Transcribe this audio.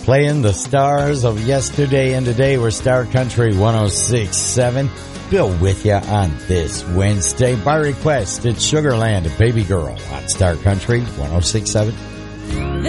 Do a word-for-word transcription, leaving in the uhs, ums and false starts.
Playing the stars of yesterday and today. We're Star Country one oh six point seven. Bill with you on this Wednesday. By request, it's Sugarland and Baby Girl on Star Country one oh six point seven.